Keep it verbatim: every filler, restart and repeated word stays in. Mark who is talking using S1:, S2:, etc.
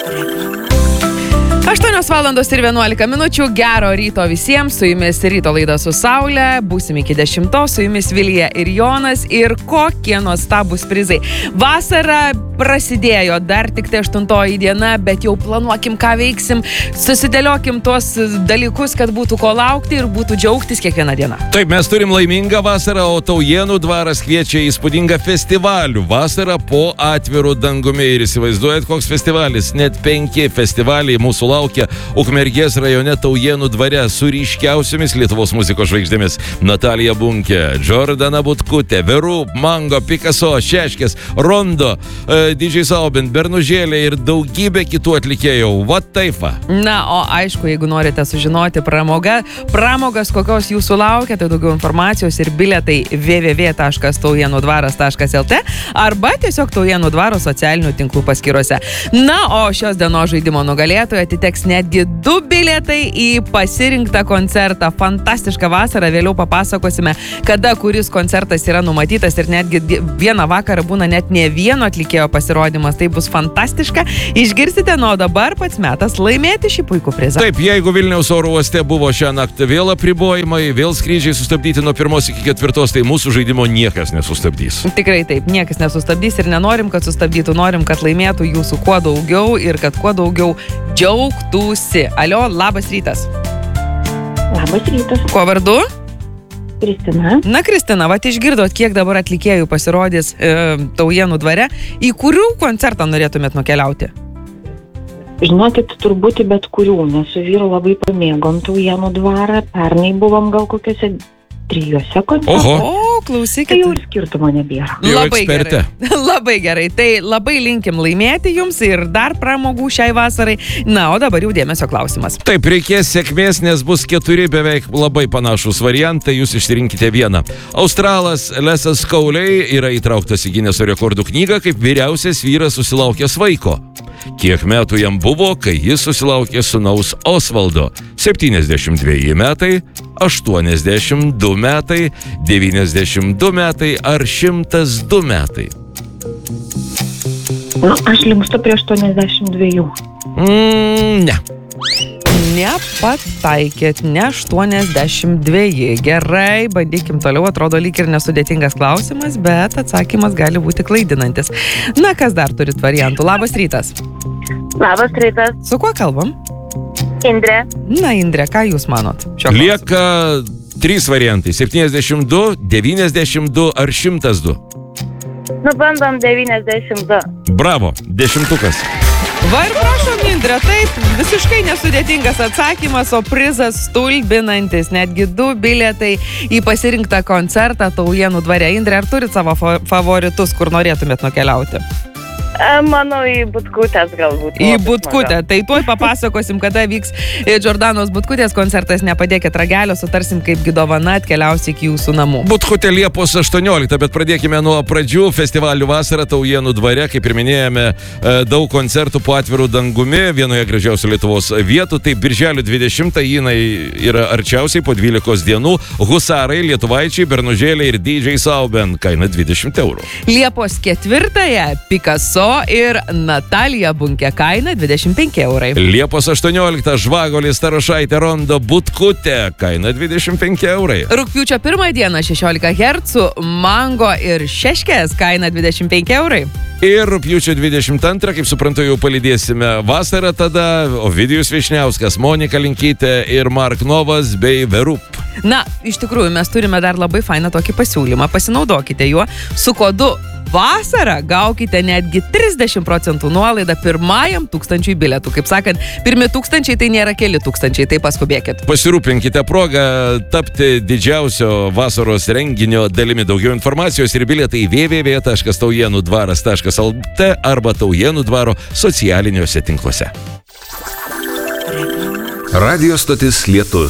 S1: aštuonios valandos ir vienuolika minučių. Gero ryto visiems. Su jumis ryto laida su Saule. Būsim iki dešimtos. Su jumis Vilija ir Jonas. Ir kokie nuostabūs prizai. Vasara prasidėjo, dar tik tai aštuntoji diena, bet jau planuokim, ką veiksim. Susidėliokim tuos dalykus, kad būtų ko laukti ir būtų džiaugtis kiekvieną dieną.
S2: Taip, mes turim laimingą vasarą, o Taujėnų dvaras kviečia į įspūdingą festivalių. Vasara po atviru dangumi. Ir įsivaizduojat, koks festivalis. Net penki festivaliai mūsų laukia Ukmergės rajone Taujėnų dvare su ryškiausiomis Lietuvos muzikos žvaigždėmis. Natalija Bunkė, Jordana Butkutė, Veru, Mango, Picasso, Šeškės, Rondo, uh, D J Sauben, Bernužėlė ir daugybė kitų atlikėjų. What taifa?
S1: Na, o aišku, jeigu norite sužinoti pramoga, pramogas, kokios jūsų laukia, tai daugiau informacijos ir bilietai w w w taškas taujienudvaras taškas l t arba tiesiog Taujėnų dvaro socialinių tinklų paskyrose. Na, o šios dienos žaidimo nugalėtojai atiteks netgi du bilietai į pasirinktą koncertą. Fantastišką vasarą, vėliau papasakosime, kada kuris koncertas yra numatytas ir netgi vieną vakarą būna net ne vieno atlikėjo pasirodymas. Tai bus fantastiška. Išgirsite, nuo dabar pats metas laimėti šį puikų prizą.
S2: Taip, jeigu Vilniaus oro uoste buvo šią naktį vėl apribojimai, vėl skrydžiai sustabdyti nuo pirmos iki ketvirtos, tai mūsų žaidimo niekas nesustabdys.
S1: Tikrai taip, niekas nesustabdys ir nenorim, kad sustabdytų, norim, kad laimėtų jūsų kuo daugiau ir kad kuo daugiau džiaugtųsi. Alio, labas rytas.
S3: Labas rytas.
S1: Kuo vardu?
S3: Kristina.
S1: Na, Kristina, vat išgirdot, kiek dabar atlikėjų pasirodys e, Taujėnų dvare. Į kurių koncertą norėtumėt nukeliauti?
S3: Žinokit, turbūt į bet kurių, nes su vyru labai pamėgom Taujėnų dvarą. Pernai buvom gal kokiuose trijuose koncertuose.
S1: O, klausykit.
S3: Tai jau ir skirtumo nebėra.
S2: Jau
S1: Labai
S2: ekspertė.
S1: gerai. Labai gerai. Tai labai linkim laimėti jums ir dar pramogų šiai vasarai. Na, o dabar jau dėmesio klausimas.
S2: Taip, reikės sėkmės, nes bus keturi beveik labai panašus variantai, jūs išsirinkite vieną. Australas Lesas Kauliai yra įtrauktas į Gineso rekordų knygą kaip vyriausias vyras susilaukęs vaiko. Kiek metų jam buvo, kai jis susilaukė sūnaus Osvaldo? septyniasdešimt dveji metai, aštuoniasdešimt du metai, devyniasdešimt du metai ar šimtas du metai?
S3: Nu, aš linkstu prie aštuoniasdešimt dviejų.
S2: Mm, ne.
S1: Nepataikėt, ne aštuoniasdešimt dveji. Gerai, bandykim toliau, atrodo lyg ir nesudėtingas klausimas, bet atsakymas gali būti klaidinantis. Na, kas dar turit variantų? Labas rytas.
S4: Labas rytas.
S1: Su kuo kalbam?
S4: Indrė.
S1: Na, Indrė, ką jūs manot? Šio
S2: Lieka trys variantai. septyniasdešimt du, devyniasdešimt du ar šimtas du.
S4: Nu, bandom devyniasdešimt du.
S2: Bravo, dešimtukas.
S1: Va ir prašom, Indrė, taip, visiškai nesudėtingas atsakymas, o prizas stulbinantis, netgi du bilietai į pasirinktą koncertą Taujėnų dvare. Indrė, ar turit savo fa- favoritus, kur norėtumėt nukeliauti?
S4: E, Manau, į Butkutės galbūt.
S1: Į Butkutę. Tai tuoj papasakosim, kada vyks Jordanos Butkutės koncertas. Nepadėkit ragelio, sutarsim, kaipgi dovana atkeliausi iki jūsų namų.
S2: Butkutė Liepos aštuonioliktą, bet pradėkime nuo pradžių. Festivalių vasara Taujėnų dvare, kaip ir minėjome, daug koncertų po atvirų dangumi, vienoje gražiausių Lietuvos vietų. Tai birželio dvidešimtą jinai yra arčiausiai po dvylikos dienų. Husarai, Lietuvaičiai, Bernužėlė ir D J Sauben, kaina dvidešimt eurų.
S1: Liepos ketvirtąją Picasso ir Natalija Bunkė, kaina dvidešimt penki eurai.
S2: Liepos aštuonioliktą Žvagolis, Tarošaitė, Rondo, Butkutė, kaina dvidešimt penki eurai.
S1: Rugpjūčio pirmą dieną šešiolika hercų, Mango ir Šeškės, kaina dvidešimt penki eurai.
S2: Ir rugpjūčio dvidešimt antrą, kaip suprantu, jau palydėsime vasarą tada Ovidijus Višniauskas, Monika Linkytė ir Mark Novas bei Verup.
S1: Na, iš tikrųjų, mes turime dar labai fainą tokį pasiūlymą, pasinaudokite juo. Su kodu vasarą gaukite netgi trisdešimt procentų nuolaidą pirmajam tūkstančiui bilietų. Kaip sakant, pirmi tūkstančiai tai nėra keli tūkstančiai, tai paskubėkit.
S2: Pasirūpinkite progą tapti didžiausio vasaros renginio dalimi. Daugiau informacijos ir bilietai w w w taškas taujienudvaras taškas l t arba Taujėnų dvaro socialiniuose tinkluose.
S5: Radio stotis Lietus.